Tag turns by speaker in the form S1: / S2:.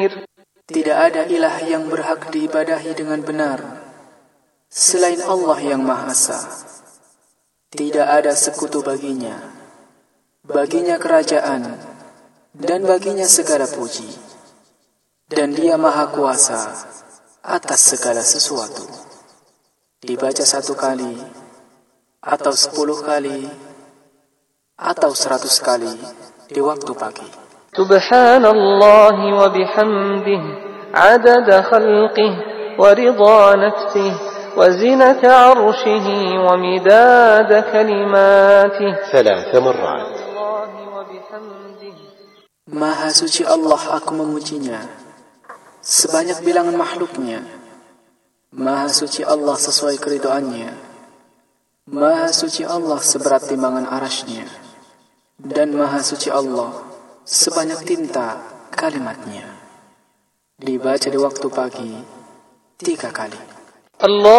S1: Tidak ada ilah yang berhak diibadahi dengan benar selain Allah yang Maha Esa. Tidak ada sekutu baginya. Baginya kerajaan dan baginya segala puji. Dan Dia Maha Kuasa atas segala sesuatu. Dibaca 1 kali atau 10 kali atau 100 kali di waktu pagi.
S2: Subhanallah wa bihamdih adada khalqih wa ridha nafsih wa zinata arshih wa midada kalimatih
S3: 3 مرات.
S1: Maha suci Allah, aku memujinya sebanyak bilangan makhluknya. Maha suci Allah sesuai keridhaannya. Maha suci Allah seberat timbangan arasy-Nya. Dan Maha suci Allah sebanyak tinta kalimatnya. Dibaca di waktu pagi 3 kali.
S2: Allah